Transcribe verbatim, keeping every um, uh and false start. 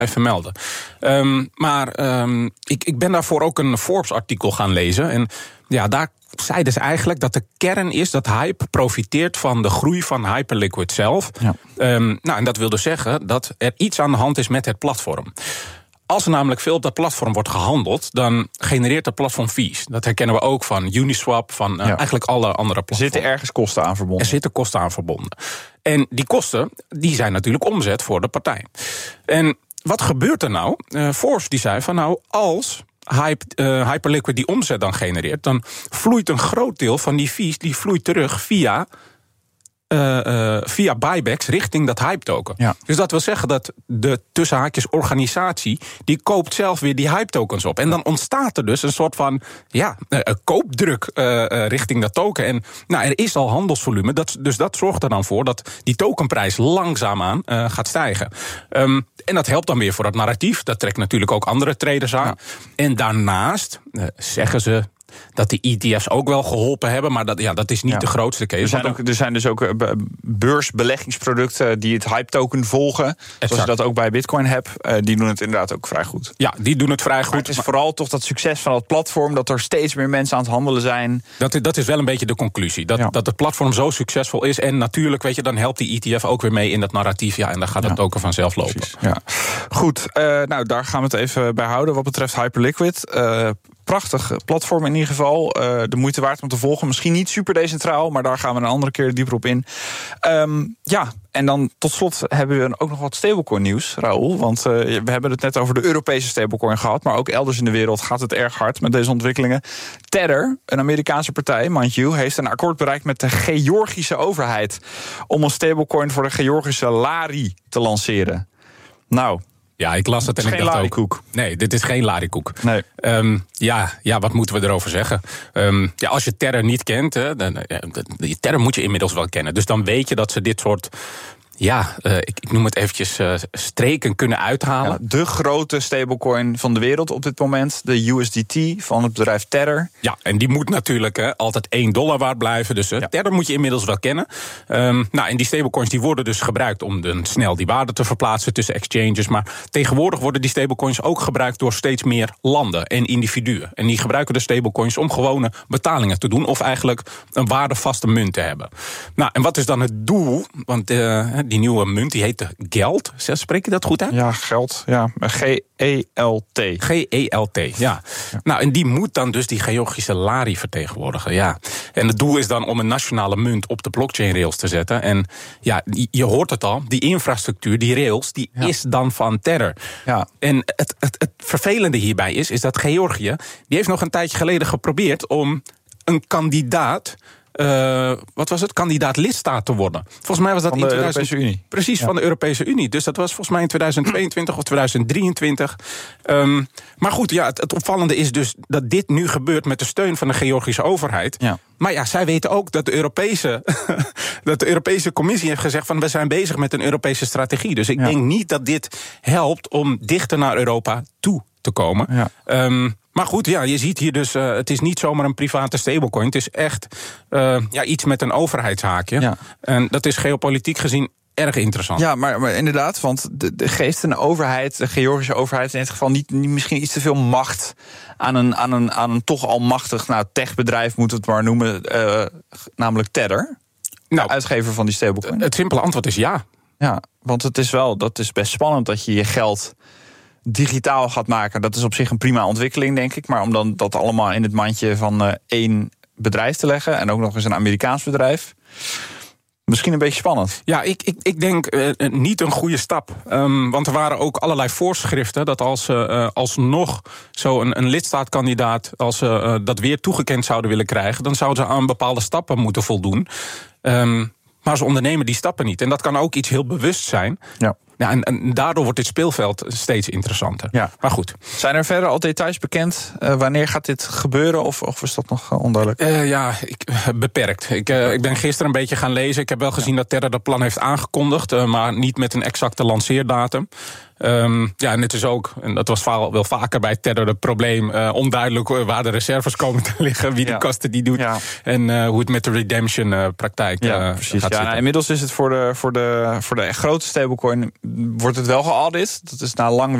vermelden. Um, maar um, ik, ik ben daarvoor ook een Forbes-artikel gaan lezen. En ja, daar zeiden ze eigenlijk dat de kern is dat Hype profiteert van de groei van Hyperliquid zelf. Ja. Um, nou, en dat wil dus zeggen dat er iets aan de hand is met het platform. Als er namelijk veel op dat platform wordt gehandeld, dan genereert dat platform fees. Dat herkennen we ook van Uniswap, van uh, ja. eigenlijk alle andere platforms. Er zitten ergens kosten aan verbonden. Er zitten kosten aan verbonden. En die kosten, die zijn natuurlijk omzet voor de partij. En wat gebeurt er nou? Uh, Forbes die zei van nou, als Hype, uh, Hyperliquid die omzet dan genereert, dan vloeit een groot deel van die fees die vloeit terug via Uh, uh, via buybacks richting dat hype-token. Ja. Dus dat wil zeggen dat de tussenhaakjes organisatie die koopt zelf weer die hype-tokens op. En dan ontstaat er dus een soort van ja, een koopdruk uh, uh, richting dat token. En nou, er is al handelsvolume, dat, dus dat zorgt er dan voor dat die tokenprijs langzaamaan uh, gaat stijgen. Um, en dat helpt dan weer voor dat narratief. Dat trekt natuurlijk ook andere traders aan. Ja. En daarnaast uh, zeggen ze dat die E T F's ook wel geholpen hebben, maar dat, ja, dat is niet ja. de grootste case. Er zijn, ook, er zijn dus ook beursbeleggingsproducten die het hype-token volgen. Exact. Zoals je dat ook bij Bitcoin hebt. Uh, die doen het inderdaad ook vrij goed. Ja, die doen het vrij goed. Maar het is maar vooral toch dat succes van het platform, dat er steeds meer mensen aan het handelen zijn. Dat, dat is wel een beetje de conclusie. Dat, ja. dat het platform zo succesvol is. En natuurlijk, weet je, dan helpt die E T F ook weer mee in dat narratief. Ja, en dan gaat het ja. token vanzelf lopen. Precies, ja. Goed, uh, nou daar gaan we het even bij houden wat betreft Hyperliquid. Uh, Prachtig platform in ieder geval. Uh, de moeite waard om te volgen. Misschien niet super decentraal, maar daar gaan we een andere keer dieper op in. Um, ja, en dan tot slot hebben we ook nog wat stablecoin nieuws, Raoul. Want uh, we hebben het net over de Europese stablecoin gehad, maar ook elders in de wereld gaat het erg hard met deze ontwikkelingen. Tether, een Amerikaanse partij, mind you, heeft een akkoord bereikt met de Georgische overheid om een stablecoin voor de Georgische lari te lanceren. Nou, ja, ik las het en het ik dacht larikoek. ook. Nee, dit is geen larikoek. Nee. Um, ja, ja, wat moeten we erover zeggen? Um, ja, als je Tether niet kent, hè, dan, ja, Tether moet je inmiddels wel kennen. Dus dan weet je dat ze dit soort, ja, uh, ik, ik noem het eventjes uh, streken kunnen uithalen. Ja, de grote stablecoin van de wereld op dit moment, de U S D T van het bedrijf Tether. Ja, en die moet natuurlijk uh, altijd één dollar waard blijven. Dus uh, ja. Tether moet je inmiddels wel kennen. Um, nou, en die stablecoins die worden dus gebruikt om de, snel die waarde te verplaatsen tussen exchanges. Maar tegenwoordig worden die stablecoins ook gebruikt door steeds meer landen en individuen. En die gebruiken de stablecoins om gewone betalingen te doen, of eigenlijk een waardevaste munt te hebben. Nou, en wat is dan het doel? Want uh, die nieuwe munt, die heet de Geld. Spreek je dat goed uit? Ja, geld. Ja, G E L T. G E L T, ja. ja. Nou, en die moet dan dus die Georgische lari vertegenwoordigen, ja. En het doel is dan om een nationale munt op de blockchain rails te zetten. En ja, je hoort het al, die infrastructuur, die rails, die ja. is dan van Tether. Ja. En het, het, het vervelende hierbij is, is dat Georgië, die heeft nog een tijdje geleden geprobeerd om een kandidaat, Uh, wat was het? Kandidaat lidstaat te worden. Volgens mij was dat van de in tweeduizend Europese Unie. Precies, ja. van de Europese Unie. Dus dat was volgens mij in tweeduizend tweeëntwintig of tweeduizend drieëntwintig. Um, maar goed, ja, het, het opvallende is dus dat dit nu gebeurt met de steun van de Georgische overheid. Ja. Maar ja, zij weten ook dat de Europese dat de Europese Commissie heeft gezegd van we zijn bezig met een Europese strategie. Dus ik ja. denk niet dat dit helpt om dichter naar Europa toe te komen. Ja. Um, Maar goed, ja, je ziet hier dus, uh, het is niet zomaar een private stablecoin. Het is echt uh, ja, iets met een overheidshaakje. Ja. En dat is geopolitiek gezien erg interessant. Ja, maar, maar inderdaad, want de, de geeft een overheid, de Georgische overheid in dit geval niet, niet misschien iets te veel macht aan een, aan een, aan een toch al machtig nou, techbedrijf, moeten we het maar noemen, uh, namelijk Tether, nou, de uitgever van die stablecoin. Het simpele antwoord is ja. Ja, want het is wel, dat is best spannend dat je je geld digitaal gaat maken. Dat is op zich een prima ontwikkeling, denk ik. Maar om dan dat allemaal in het mandje van uh, één bedrijf te leggen, en ook nog eens een Amerikaans bedrijf, misschien een beetje spannend. Ja, ik, ik, ik denk uh, niet een goede stap. Um, want er waren ook allerlei voorschriften dat als uh, alsnog zo een, een lidstaatkandidaat, als ze uh, dat weer toegekend zouden willen krijgen, dan zouden ze aan bepaalde stappen moeten voldoen. Um, maar ze ondernemen die stappen niet. En dat kan ook iets heel bewust zijn. Ja. Ja, en, en daardoor wordt dit speelveld steeds interessanter. Ja. Maar goed. Zijn er verder al details bekend? Uh, wanneer gaat dit gebeuren? Of, of is dat nog uh, onduidelijk? Uh, ja, ik, uh, beperkt. Ik, uh, ik ben gisteren een beetje gaan lezen. Ik heb wel gezien ja. dat Tether dat plan heeft aangekondigd, uh, maar niet met een exacte lanceerdatum. Um, ja, en het is ook, en dat was wel vaker bij Tether het probleem, uh, onduidelijk waar de reserves komen te liggen, wie ja. de kosten die doet ja. en uh, hoe het met de redemption uh, praktijk ja, uh, precies. gaat ja, nou, inmiddels is het voor de, voor de, voor de grote stablecoin wordt het wel geaudit. Dat is na lang